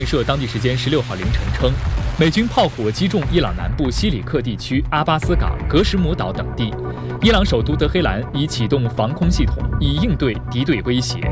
社当地时间16号凌晨称，美军炮火击中伊朗南部西里克地区阿巴斯港、格什姆岛等地。伊朗首都德黑兰已启动防空系统，以应对敌对威胁。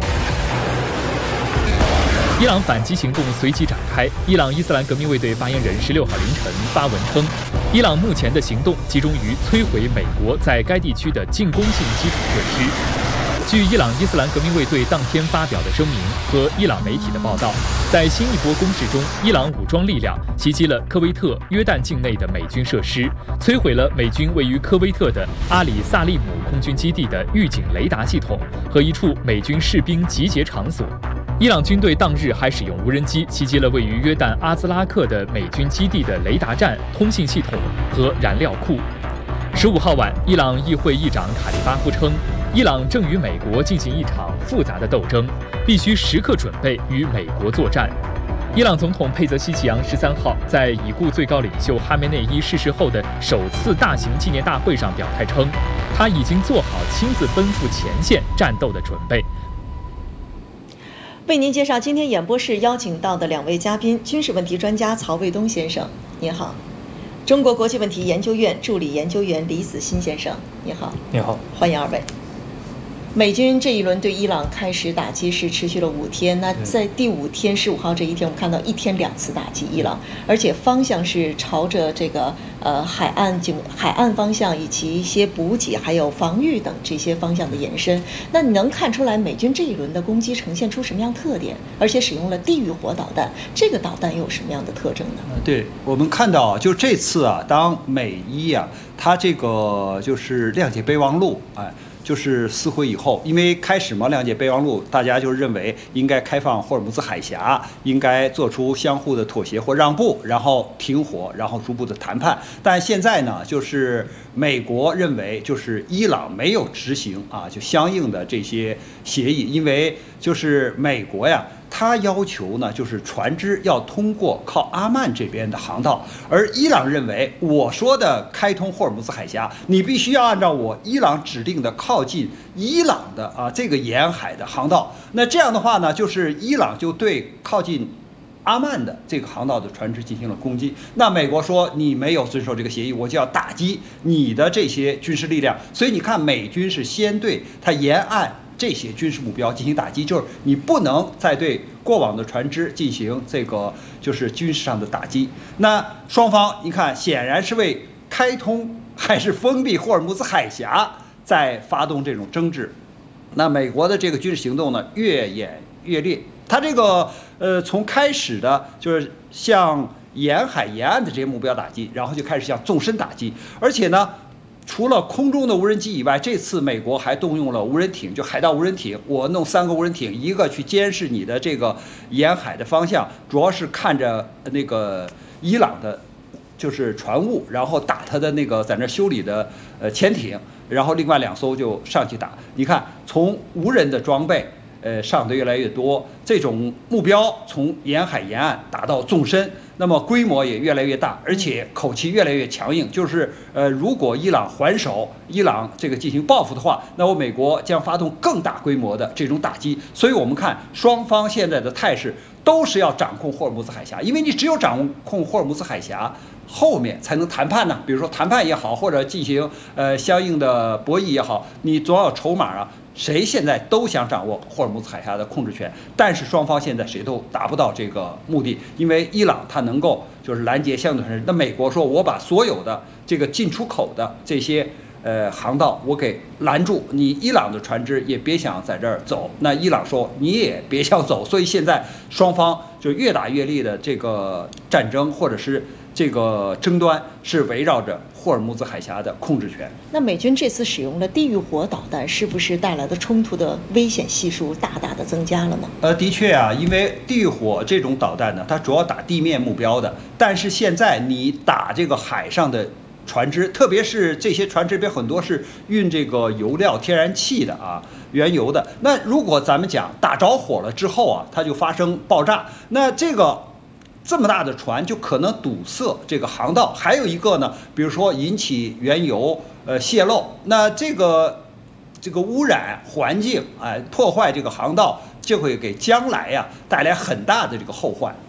伊朗反击行动随即展开。伊朗伊斯兰革命卫队发言人16号凌晨发文称，伊朗目前的行动集中于摧毁美国在该地区的进攻性基础设施。据伊朗伊斯兰革命卫队当天发表的声明和伊朗媒体的报道，在新一波攻势中，伊朗武装力量袭击了科威特、约旦境内的美军设施，摧毁了美军位于科威特的阿里萨利姆空军基地的预警雷达系统和一处美军士兵集结场所。伊朗军队当日还使用无人机袭击了位于约旦阿兹拉克的美军基地的雷达站、通信系统和燃料库。15号晚，伊朗议会议长卡利巴夫称，伊朗正与美国进行一场复杂的斗争，必须时刻准备与美国作战。伊朗总统佩泽希奇扬13号在已故最高领袖哈梅内伊逝世后的首次大型纪念大会上表态称，他已经做好亲自奔赴前线战斗的准备。 为您介绍今天演播室邀请到的2位嘉宾：军事问题专家曹卫东先生，您好；中国国际问题研究院助理研究员李子欣先生，你好。 你好， 欢迎2位。美军这一轮对伊朗开始打击是持续了5天，那在第5天15号这一天，我们看到1天2次打击伊朗，而且方向是朝着这个海岸方向以及一些补给还有防御等这些方向的延伸。那你能看出来美军这一轮的攻击呈现出什么样特点？而且使用了地狱火导弹，这个导弹又有什么样的特征呢？ 对，我们看到就这次啊，当美伊啊，它这个就是谅解备忘录，就是撕毁以后，因为开始嘛，谅解备忘录，大家就认为应该开放霍尔木兹海峡，应该做出相互的妥协或让步，然后停火，然后逐步的谈判。但现在呢，就是美国认为，就是伊朗没有执行就相应的这些协议，因为就是美国呀。他要求呢，就是船只要通过靠阿曼这边的航道，而伊朗认为我说的开通霍尔木兹海峡，你必须要按照我伊朗指定的靠近伊朗的这个沿海的航道。那这样的话呢，就是伊朗就对靠近阿曼的这个航道的船只进行了攻击。那美国说你没有遵守这个协议，我就要打击你的这些军事力量。所以你看，美军是先对它沿岸这些军事目标进行打击，就是你不能再对过往的船只进行这个就是军事上的打击。那双方你看，显然是为开通还是封闭霍尔木兹海峡在发动这种争执。那美国的这个军事行动呢，越演越烈。它这个从开始的就是向沿海沿岸的这些目标打击，然后就开始向纵深打击，而且呢。除了空中的无人机以外，这次美国还动用了无人艇，就海盗无人艇。我弄3个无人艇，一个去监视你的这个沿海的方向，主要是看着那个伊朗的，就是船坞，然后打他的那个在那修理的潜艇，然后另外2艘就上去打。你看，从无人的装备上的越来越多，这种目标从沿海沿岸打到纵深。那么规模也越来越大，而且口气越来越强硬。就是如果伊朗还手，伊朗这个进行报复的话，那我美国将发动更大规模的这种打击。所以我们看双方现在的态势都是要掌控霍尔木兹海峡，因为你只有掌控霍尔木兹海峡，后面才能谈判呢。比如说谈判也好，或者进行相应的博弈也好，你总要有筹码啊。谁现在都想掌握霍尔木兹海峡的控制权，但是双方现在谁都达不到这个目的，因为伊朗它能够就是拦截相应的船只，那美国说我把所有的这个进出口的这些航道我给拦住，你伊朗的船只也别想在这儿走，那伊朗说你也别想走，所以现在双方就越打越烈的这个战争或者是这个争端是围绕着霍尔木兹海峡的控制权。 那美军这次使用了地狱火导弹，是不是带来的冲突的危险系数大大的增加了呢？ 的确啊，因为地狱火这种导弹呢，它主要打地面目标的，但是现在你打这个海上的船只，特别是这些船只边很多是运这个油料、天然气的原油的。那如果咱们讲打着火了之后它就发生爆炸，那这么大的船就可能堵塞这个航道。还有一个呢，比如说引起原油泄漏，那这个污染环境破坏这个航道，就会给将来带来很大的这个后患。